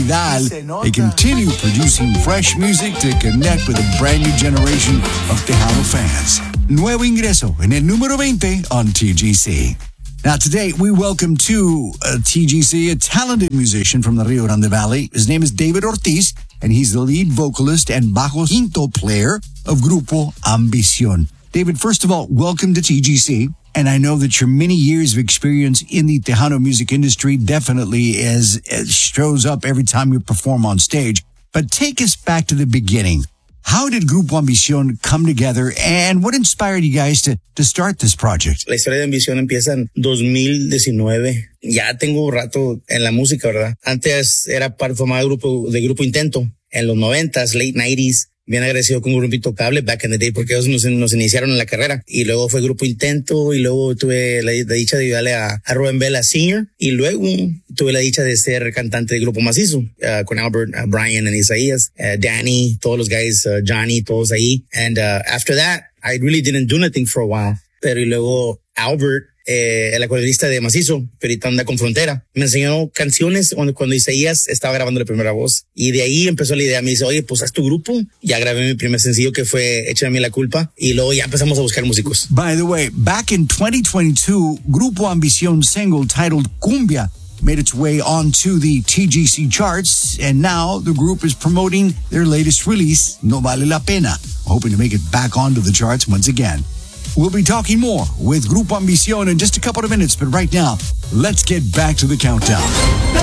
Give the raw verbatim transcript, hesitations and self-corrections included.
Vidal, they continue producing fresh music to connect with a brand new generation of Tejano fans. Nuevo ingreso en el número veinte on T G C. Now, today, we welcome to uh, T G C a talented musician from the Rio Grande Valley. His name is David Ortiz, and he's the lead vocalist and bajo quinto player of Grupo Ambición. David, first of all, welcome to T G C. And I know that your many years of experience in the Tejano music industry definitely is, is shows up every time you perform on stage. But take us back to the beginning. How did Grupo Ambición come together, and what inspired you guys to, to start this project? La historia de Ambición empieza en dos mil diecinueve. Ya tengo rato en la música, ¿verdad? Antes era parte formada de grupo, de Grupo Intento. En los noventas, late nineties, bien agradecido con Grupo Intocable, back in the day, porque ellos nos, nos iniciaron en la carrera. Y luego fue Grupo Intento, y luego tuve la, la dicha de ayudarle a, a Rubén Vela Senior Y luego tuve la dicha de ser cantante del Grupo Macizo, uh, con Albert, uh, Brian, and Isaías, uh, Danny, todos los guys, uh, Johnny, todos ahí. And uh, after that, I really didn't do nothing for a while. Pero y luego Albert, Eh, el acordeonista de Macizo, que ahorita anda con Frontera, me enseñó canciones cuando, cuando Isaías estaba grabando la primera voz. Y de ahí empezó la idea. Me dice, oye, pues haz tu grupo. Ya grabé mi primer sencillo, que fue Échame a mí la culpa. Y luego ya empezamos a buscar músicos. By the way, back in twenty twenty-two, Grupo Ambición single titled Cumbia made its way onto the T G C charts. And now the group is promoting their latest release, No Vale la Pena, hoping to make it back onto the charts once again. We'll be talking more with Grupo Ambición in just a couple of minutes, but right now, let's get back to the countdown.